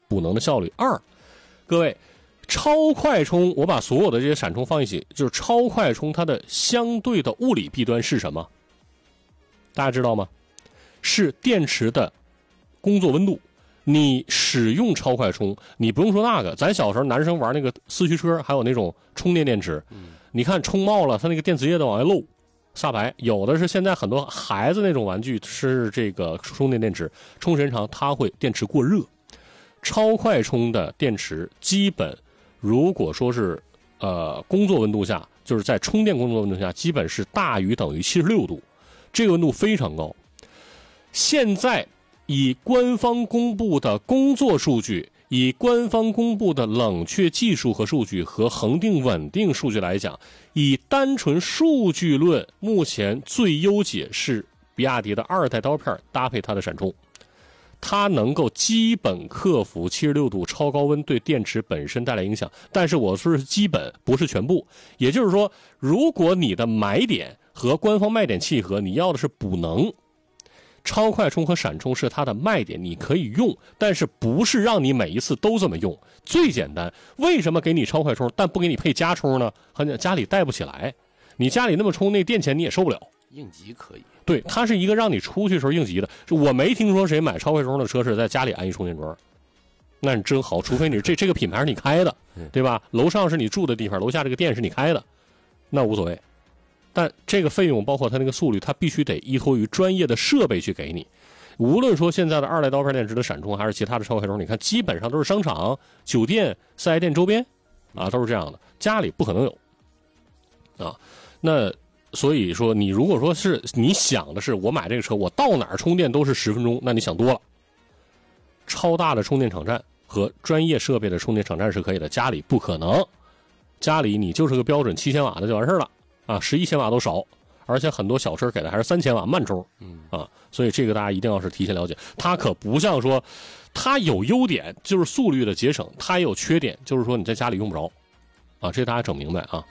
补能的效率。二，各位，超快充，我把所有的这些闪充放一起，就是超快充它的相对的物理弊端是什么？大家知道吗？是电池的工作温度。你使用超快充，你不用说那个，咱小时候男生玩那个四驱车，还有那种充电电池，你看充冒了，它那个电磁液都往外漏，撒白。有的是现在很多孩子那种玩具是这个充电电池，充时间长它会电池过热。超快充的电池基本如果说是工作温度下，就是在充电工作温度下，基本是大于等于76度，这个温度非常高。现在以官方公布的工作数据，以官方公布的冷却技术和数据和恒定稳定数据来讲，以单纯数据论，目前最优解是比亚迪的2代刀片搭配它的闪充，它能够基本克服76度超高温对电池本身带来影响。但是我说是基本，不是全部。也就是说，如果你的买点和官方卖点契合，你要的是补能，超快充和闪充是它的卖点，你可以用，但是不是让你每一次都这么用。最简单，为什么给你超快充但不给你配加充呢？很简单，家里带不起来，你家里那么充，那电钱你也受不了。 应急可以， 对，它是一个让你出去的时候应急的。我没听说谁买超快充的车是在家里安一充电桩，那你真好，除非你这个品牌是你开的，对吧？楼上是你住的地方，楼下这个店是你开的，那无所谓。但这个费用包括它那个速率，它必须得依托于专业的设备去给你。无论说现在的2代刀片电池的闪充，还是其他的超快充，你看基本上都是商场、酒店、四 S 店周边啊，都是这样的，家里不可能有啊。那所以说，你如果说是你想的是我买这个车，我到哪儿充电都是10分钟，那你想多了。超大的充电场站和专业设备的充电场站是可以的，家里不可能。家里你就是个标准7000瓦的就完事了啊，11千瓦都少，而且很多小车给的还是3000瓦慢充，啊，所以这个大家一定要是提前了解。它可不像说，它有优点就是速率的节省，它也有缺点就是说你在家里用不着，啊，这大家整明白啊。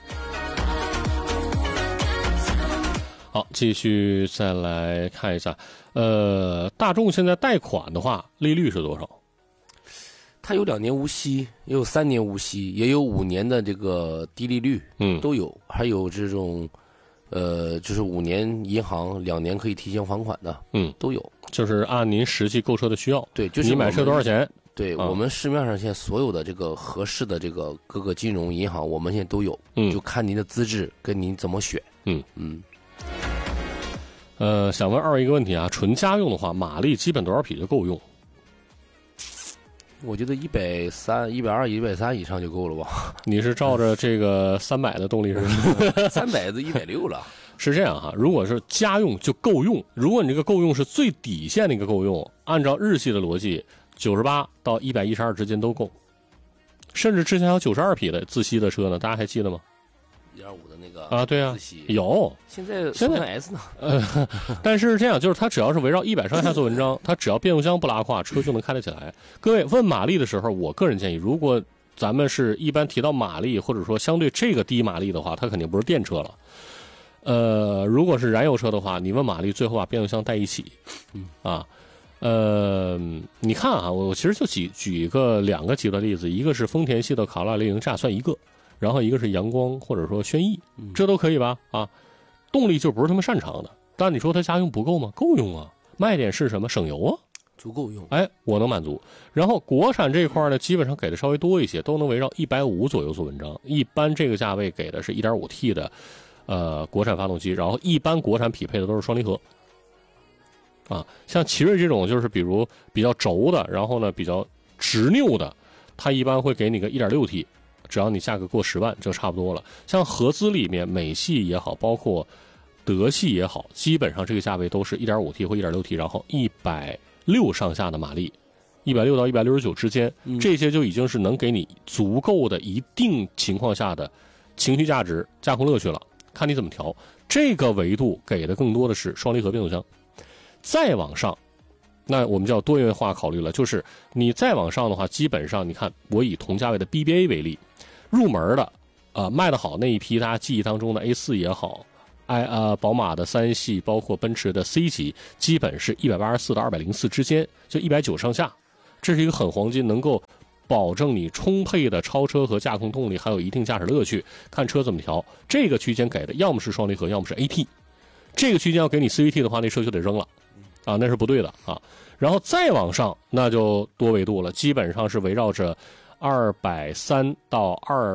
好，继续再来看一下，大众现在贷款的话，利率是多少？ 它有2年无息，也有3年无息，也有5年的这个低利率，都有，还有这种，就是5年银行2年可以提前还款的，都有， 就是按您实际购车的需要， 对，就是你买车多少钱？ 对，我们市面上现在所有的这个合适的这个各个金融银行，我们现在都有，就看您的资质跟您怎么选， 想问二一个问题啊，纯家用的话，马力基本多少匹就够用？ 我觉得130、120、130以上就够了吧？ 你是照着这个300的动力是吧 ？300都160了。 是这样哈，如果是家用就够用，如果你这个够用是最底线的一个够用，按照日系的逻辑，98到112之间都够，甚至之前还有92匹的自吸的车呢，大家还记得吗 ？1.5的那个啊，对啊，有。 现在 S 呢？ 但是这样，就是它只要是围绕100上下做文章，它只要变速箱不拉胯，车就能开得起来。各位问马力的时候，我个人建议，如果咱们是一般提到马力，或者说相对这个低马力的话，它肯定不是电车了。如果是燃油车的话，你问马力，最后把变速箱带一起。你看啊，我其实就举2个极端例子，一个是丰田系的卡罗拉007，这算一个。然后一个是阳光或者说轩逸，这都可以吧？啊，动力就不是他们擅长的。但你说它家用不够吗？够用啊！卖点是什么？省油啊， 足够用。 哎，我能满足。然后国产这一块呢，基本上给的稍微多一些，都能围绕150左右做文章。一般这个价位给的是 1.5T 的国产发动机，然后一般国产匹配的都是双离合。啊，像奇瑞这种就是比如比较轴的，然后呢比较执拗的，它一般会给你个 1.6T。只要你价格过10万就差不多了。像合资里面美系也好，包括德系也好，基本上这个价位都是 1.5T 或 1.6T， 然后160上下的马力，160到169之间，这些就已经是能给你足够的一定情况下的情绪价值、驾控乐趣了，看你怎么调。这个维度给的更多的是双离合变速箱。再往上，那我们就要多元化考虑了，就是你再往上的话，基本上你看，我以同价位的 BBA 为例，入门的卖得好那一批，大家记忆当中的 A4 也好，宝马的3系，包括奔驰的 C 级，基本是184到204之间，就190上下。 这是一个很黄金，能够保证你充沛的超车和驾控动力，还有一定驾驶乐趣。看车怎么调，这个区间给的要么是双离合，要么是 AT。这个区间要给你 CVT 的话，那车就得扔了，啊，那是不对的啊。然后再往上，那就多维度了，基本上是围绕着230到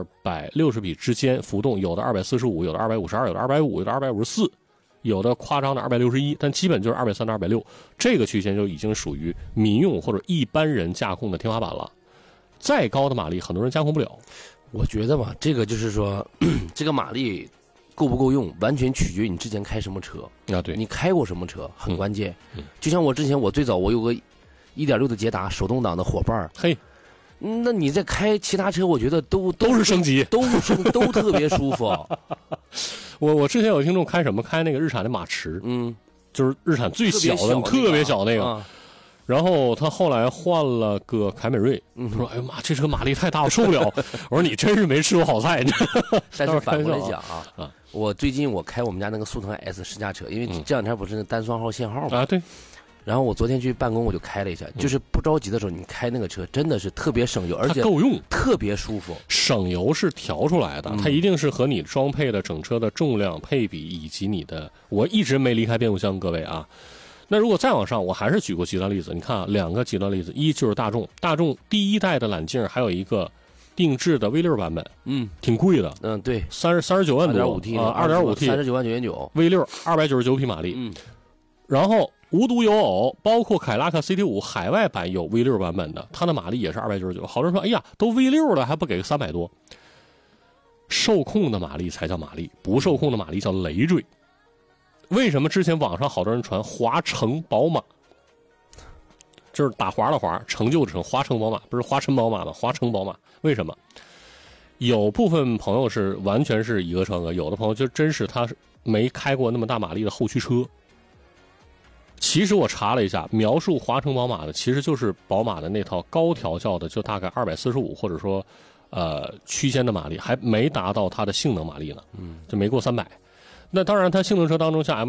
260匹之间浮动，有的245，有的252，有的250，有的254，有的夸张的261，但基本就是230到260，这个区间就已经属于民用或者一般人驾控的天花板了。再高的马力，很多人驾控不了。 我觉得嘛，这个就是说，这个马力够不够用，完全取决于你之前开什么车啊。对， 你开过什么车很关键。就像我之前，我最早我有个1.6的捷达手动挡的伙伴， 嘿， 那你在开其他车，我觉得都是升级， 都特别舒服。 我之前有听众开什么，开那个日产的马驰，就是日产最小的，特别小那个。然后他后来换了个凯美瑞，说：“哎呀妈，这车马力太大，我受不了。”我说：“你真是没吃过好菜。” 但是反过来讲啊，我最近我开我们家那个速腾 S 试驾车，因为这两天不是单双号限号嘛啊，对。 然后我昨天去办公，我就开了一下，就是不着急的时候，你开那个车真的是特别省油，而且够用， 特别舒服。 省油是调出来的，它一定是和你装配的整车的重量配比以及你的，我一直没离开变速箱，各位啊。那如果再往上，我还是举过极端例子。你看啊，两个极端例子，一就是大众第一代的揽境，还有一个定制的 V6 版本，挺贵的， 对 ，39万多 ，2.5T 啊 ，2.5T， 39万999 ，V6 299匹马力，然后无独有偶，包括凯拉克 CT5 海外版有 V6 版本的，它的马力也是299。好多人说，哎呀，都 V6 了还不给个300多？受控的马力才叫马力，不受控的马力叫累赘。为什么之前网上好多人传华城宝马，就是打滑的滑，成就的成，华城宝马不是华晨宝马吗？华城宝马为什么？有部分朋友是完全是以讹传讹，有的朋友就真是他没开过那么大马力的后驱车。其实我查了一下，描述华城宝马的其实就是宝马的那套高调教的，就大概245或者说区间的马力，还没达到它的性能马力呢，就没过300。那当然，它性能车当中像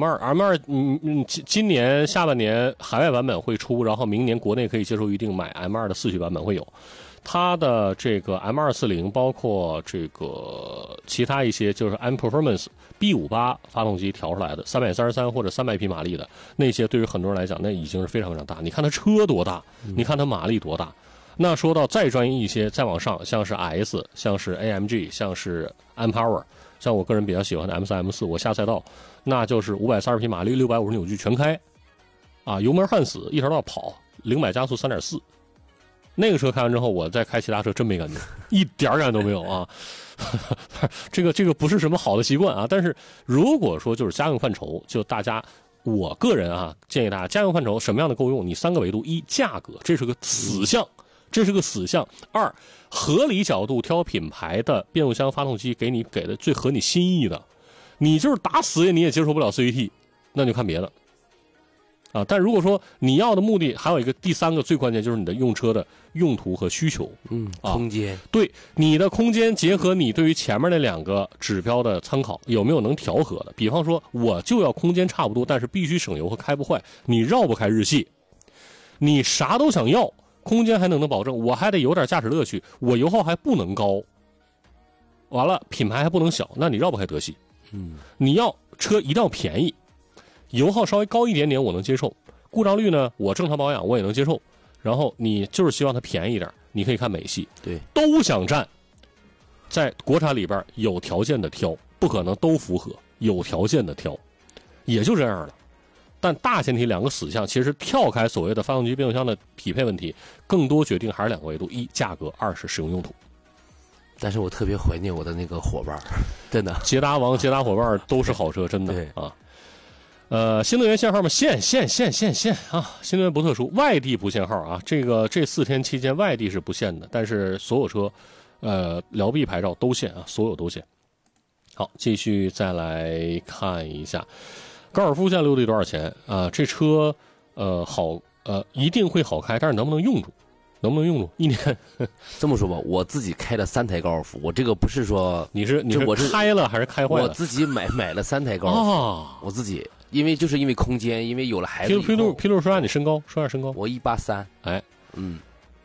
M2，今年下半年海外版本会出，然后明年国内可以接受预定买 M2 的4驱版本会有。它的这个 M240，包括这个其他一些就是 M Performance B58 发动机调出来的333或者300匹马力的那些，对于很多人来讲，那已经是非常非常大。你看它车多大，你看它马力多大。那说到再专业一些，再往上，像是 S， 像是 AMG， 像是 M-Power。像我个人比较喜欢的 M3、M4， 我下赛道那就是530匹马力，650扭矩全开，啊，油门焊死，一条道跑，0百加速3.4。那个车开完之后，我再开其他车真没感觉，一点感都没有啊。这个不是什么好的习惯啊。但是如果说就是家用范畴，就大家，我个人啊建议大家家用范畴什么样的够用？你3个维度：一，价格，这是个死项。这是个死项。2，合理角度挑品牌的变速箱发动机，给的最合你心意的。你就是打死你也接受不了 CVT， 那就看别的啊。但如果说你要的目的还有一个第3个最关键，就是你的用车的用途和需求， 空间， 对你的空间结合你对于前面那2个指标的参考，有没有能调和的？比方说我就要空间差不多，但是必须省油和开不坏，你绕不开日系，你啥都想要，空间还能保证，我还得有点驾驶乐趣，我油耗还不能高，完了品牌还不能小，那你绕不开德系。你要车一定要便宜，油耗稍微高一点点我能接受，故障率呢我正常保养我也能接受，然后你就是希望它便宜一点，你可以看美系， 对， 都想占，在国产里边有条件的挑，不可能都符合，有条件的挑，也就这样了。但大前提2个死项，其实跳开所谓的发动机变速箱的匹配问题，更多决定还是2个维度：一，价格；2是使用用途。 但是我特别怀念我的那个伙伴，真的， 捷达王、捷达伙伴都是好车，真的啊。新能源限号吗？限啊！新能源不特殊，外地不限号啊。这4天期间外地是不限的，但是所有车，辽 B 牌照都限啊，所有都限。好，继续再来看一下。高尔夫现在溜地多少钱啊？这车一定会好开，但是能不能用住？能不能用住一年？ 这么说吧，我自己开了3台高尔夫，我这个不是说你是开了还是开坏了？ 我自己买了3台高尔夫，我自己因为空间，因为有了孩子以后。 披露说下你身高，说下身高。 我183， 哎，